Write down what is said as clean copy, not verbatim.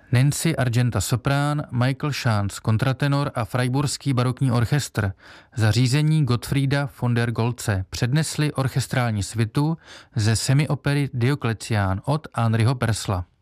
Nancy Argenta soprán, Michael Schanz kontratenor a Freiburský barokní orchestr za řízení Gottfrieda von der Goltze přednesli orchestrální svitu ze semiopery Dioklecián od Henryho Purcella.